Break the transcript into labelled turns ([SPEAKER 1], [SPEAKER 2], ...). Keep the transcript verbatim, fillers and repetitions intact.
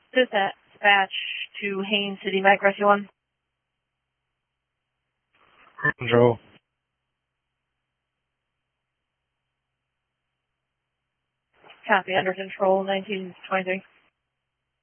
[SPEAKER 1] Dispatch to Haines City, Mike Rescue one.
[SPEAKER 2] Control.
[SPEAKER 1] Copy, under control, nineteen twenty-three.